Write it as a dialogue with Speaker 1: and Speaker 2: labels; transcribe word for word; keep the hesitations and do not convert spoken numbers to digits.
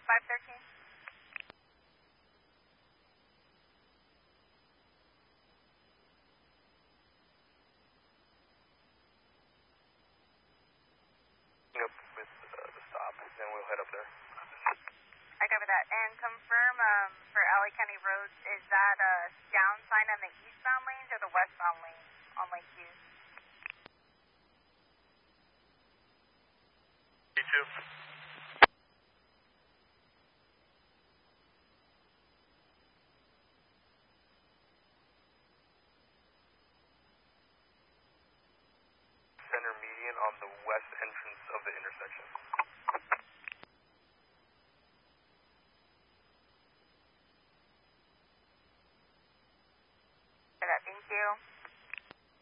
Speaker 1: five thirteen.
Speaker 2: Up with uh, the stop, and we'll head up there.
Speaker 1: I cover that. And confirm um, for L A County roads, is that a down sign on the eastbound lanes or the westbound lanes on Lake Hughes?
Speaker 2: Me too. Center median on the west entrance of the intersection.